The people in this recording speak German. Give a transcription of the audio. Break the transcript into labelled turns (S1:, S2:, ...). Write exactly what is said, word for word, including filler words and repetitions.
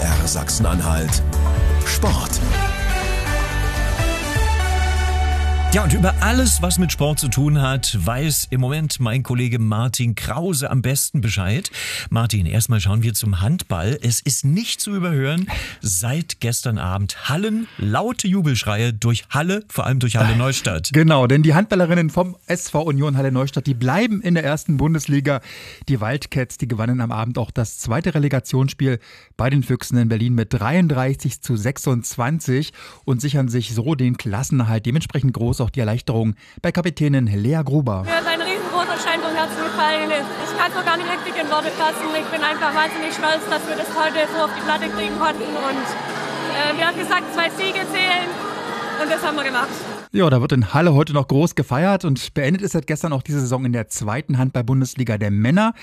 S1: R Sachsen-Anhalt Sport.
S2: Ja, und über alles, was mit Sport zu tun hat, weiß im Moment mein Kollege Martin Krause am besten Bescheid. Martin, erstmal schauen wir zum Handball. Es ist nicht zu überhören. Seit gestern Abend hallen laute Jubelschreie durch Halle, vor allem durch Halle Neustadt.
S3: Genau, denn die Handballerinnen vom S V Union Halle Neustadt, die bleiben in der ersten Bundesliga. Die Wildcats, die gewannen am Abend auch das zweite Relegationsspiel bei den Füchsen in Berlin mit dreiunddreißig zu sechsundzwanzig und sichern sich so den Klassenerhalt. Dementsprechend groß auch die Erleichterung bei Kapitänin Lea Gruber.
S4: Mir ist ein riesengroßer Stein vom Herzen gefallen. Ich kann es noch gar nicht richtig in Worte fassen. Ich bin einfach wahnsinnig stolz, dass wir das heute so auf die Platte kriegen konnten. Und äh, wir haben gesagt, zwei Siege zählen und das haben wir gemacht.
S3: Ja, da wird in Halle heute noch groß gefeiert und beendet ist seit gestern auch diese Saison in der zweiten Handball-Bundesliga der Männer.